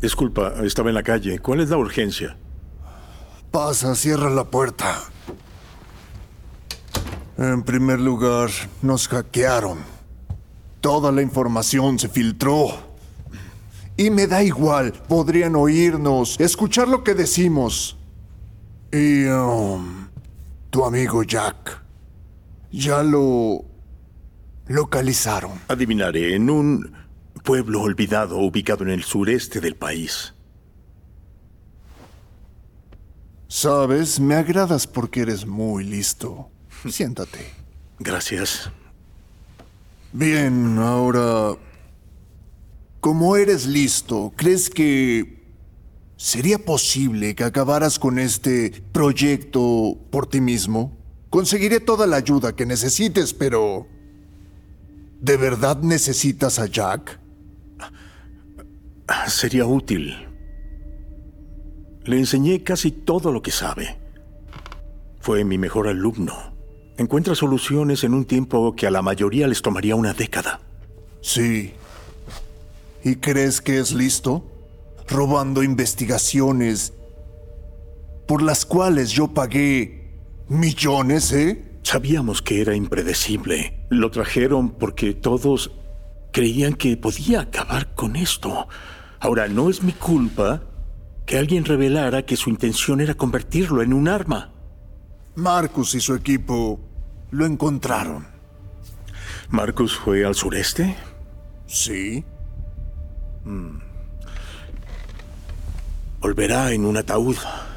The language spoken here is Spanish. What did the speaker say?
Disculpa, estaba en la calle. ¿Cuál es la urgencia? Pasa, cierra la puerta. En primer lugar, nos hackearon. Toda la información se filtró. Y me da igual, podrían oírnos, escuchar lo que decimos. Y, tu amigo Jack, ya lo localizaron. Adivinaré, en un pueblo olvidado ubicado en el sureste del país. Sabes, me agradas porque eres muy listo. Siéntate. Gracias. Bien, ahora... Como eres listo, ¿crees que sería posible que acabaras con este proyecto por ti mismo? Conseguiré toda la ayuda que necesites, pero... ¿de verdad necesitas a Jack? Sería útil. Le enseñé casi todo lo que sabe. Fue mi mejor alumno. Encuentra soluciones en un tiempo que a la mayoría les tomaría una década. Sí. ¿Y crees que es listo? Robando investigaciones por las cuales yo pagué millones, ¿eh? Sabíamos que era impredecible. Lo trajeron porque todos creían que podía acabar con esto. Ahora, no es mi culpa que alguien revelara que su intención era convertirlo en un arma. Marcus y su equipo lo encontraron. ¿Marcus fue al sureste? Sí. Volverá en un ataúd.